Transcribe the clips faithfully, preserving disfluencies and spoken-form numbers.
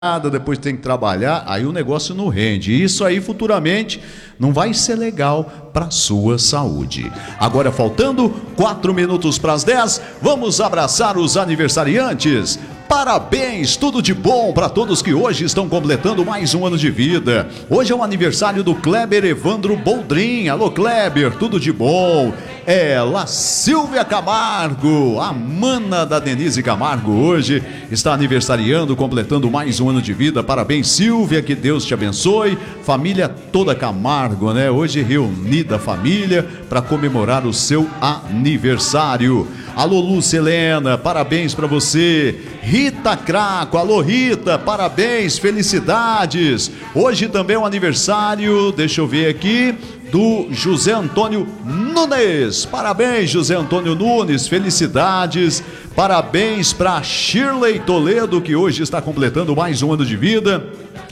depois tem que trabalhar, aí o negócio não rende. Isso aí futuramente não vai ser legal para sua saúde. Agora, faltando quatro minutos para as dez, vamos abraçar os aniversariantes. Parabéns, tudo de bom para todos que hoje estão completando mais um ano de vida. Hoje é o aniversário do Kleber Evandro Boldrin. Alô, Kleber, tudo de bom. Ela, Silvia Camargo, a mana da Denise Camargo, hoje está aniversariando, completando mais um ano de vida. Parabéns, Silvia, que Deus te abençoe. Família toda Camargo, né? Hoje reunida a família para comemorar o seu aniversário. Alô, Lúcia Helena, parabéns para você. Rita Craco, alô Rita, parabéns, felicidades. Hoje também é um aniversário, deixa eu ver aqui, do José Antônio Nunes. Parabéns, José Antônio Nunes, felicidades. Parabéns para Shirley Toledo, que hoje está completando mais um ano de vida.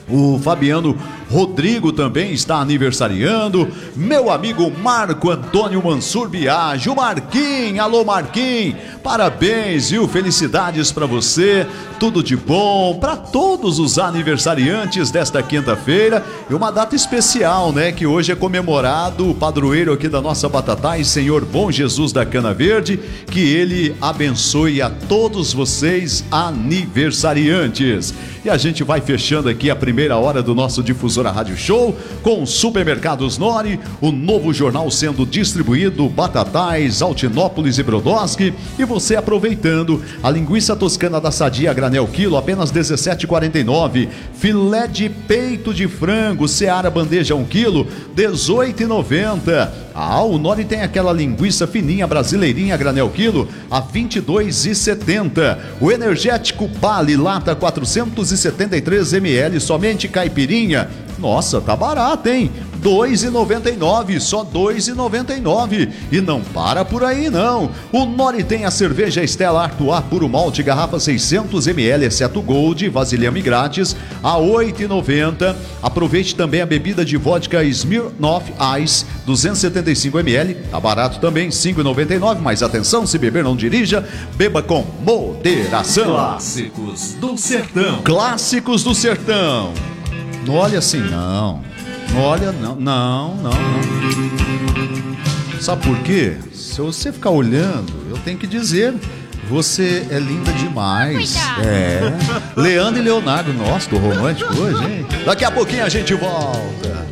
O Fabiano Rodrigo também está aniversariando. Meu amigo Marco Antônio Mansur Biagio, Marquinhos, alô Marquinhos, parabéns, viu? Felicidades para você, tudo de bom para todos os aniversariantes desta quinta-feira. E uma data especial, né? Que hoje é comemorado o padroeiro aqui da nossa Batatais, Senhor Bom Jesus da Cana Verde. Que ele abençoe a todos vocês aniversariantes. E a gente vai fechando aqui a primeira hora do nosso Difusora Rádio Show com Supermercados Nori, o novo jornal sendo distribuído, Batatais, Altinópolis e Brodowski, e você aproveitando a linguiça toscana da Sadia granel quilo, apenas dezessete reais e quarenta e nove centavos, filé de peito de frango Seara bandeja um quilo, dezoito reais e noventa centavos. Ah, o Nori tem aquela linguiça fininha brasileirinha granel quilo a vinte e dois reais e setenta centavos. O energético Bali lata quatrocentos e setenta e três mililitros, somente caipirinha. Nossa, tá barato, hein? dois reais e noventa e nove centavos, só dois reais e noventa e nove centavos. E não para por aí não. O Nori tem a cerveja Stella Artois puro malte, garrafa seiscentos mililitros, exceto Gold, vasilhame grátis, a oito reais e noventa centavos. Aproveite também a bebida de vodka Smirnoff Ice, duzentos e setenta e cinco mililitros, tá barato também, cinco reais e noventa e nove centavos. Mas atenção, se beber não dirija, beba com moderação. Clássicos do Sertão. Clássicos do Sertão. Não olha assim, não. Não olha, não, não, não, não. Sabe por quê? Se você ficar olhando, eu tenho que dizer, você é linda demais. É. Leandro e Leonardo, nossa, tô romântico hoje, hein? Daqui a pouquinho a gente volta.